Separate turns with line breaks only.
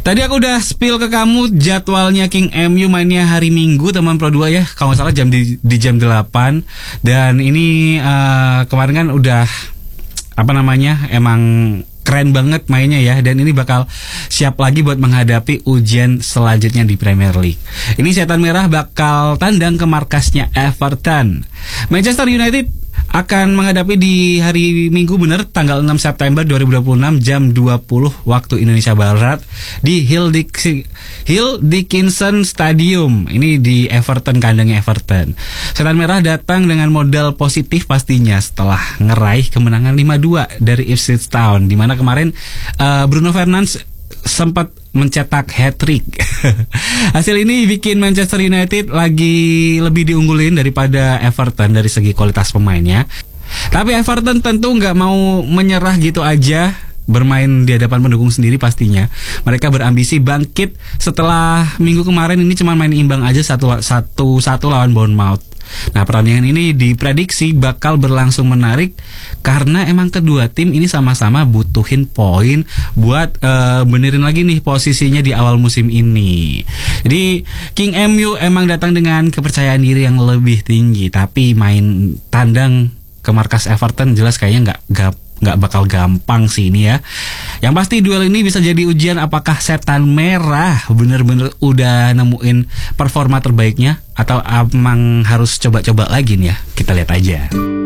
Tadi aku udah spill ke kamu jadwalnya King MU mainnya hari Minggu teman Pro 2 ya. Kalau nggak salah di jam 8. Dan ini kemarin kan udah emang keren banget mainnya ya. Dan ini bakal siap lagi buat menghadapi ujian selanjutnya di Premier League. Ini Setan Merah bakal tandang ke markasnya Everton. Manchester United akan menghadapi di hari Minggu tanggal 6 September 2026 jam 20 waktu Indonesia Barat di Hill Dickinson Stadium. Ini di Everton, kandangnya Everton. Setan Merah datang dengan modal positif pastinya setelah ngeraih kemenangan 5-2 dari Ipswich Town, di mana kemarin Bruno Fernandes sempat mencetak hat-trick. Hasil ini bikin Manchester United lagi lebih diunggulin daripada Everton dari segi kualitas pemainnya. Tapi Everton tentu nggak mau menyerah gitu aja bermain di hadapan pendukung sendiri pastinya. Mereka berambisi bangkit setelah minggu kemarin ini cuma main imbang aja 1-1 lawan Bournemouth. Nah, pertandingan ini diprediksi bakal berlangsung menarik karena emang kedua tim ini sama-sama butuhin poin buat benerin lagi nih posisinya di awal musim ini. Jadi King MU emang datang dengan kepercayaan diri yang lebih tinggi, tapi main tandang ke markas Everton jelas kayaknya nggak bakal gampang sih ini ya. Yang pasti duel ini bisa jadi ujian apakah Setan Merah bener-bener udah nemuin performa terbaiknya atau emang harus coba-coba lagi nih ya. Kita lihat aja.